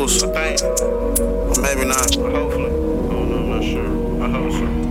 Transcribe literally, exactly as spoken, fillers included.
hoes. I think. Or maybe not. Hopefully. I don't know, I'm not sure. I hope so.